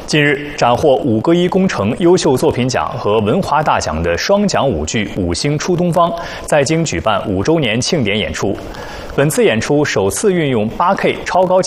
近日，斩获5个1工程优秀作品奖和文华大奖的双奖舞剧《五星出东方》在京举办5周年庆典演出。本次演出首次运用8K 超高